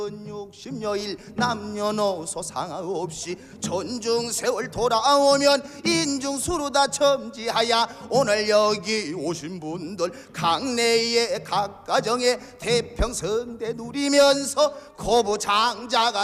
60여일 남녀노소 상하없이 전중세월 돌아오면 인중수로 다 첨지하야 오늘 여기 오신 분들 강내의 각 가정의 태평성대 누리면서 거부장자가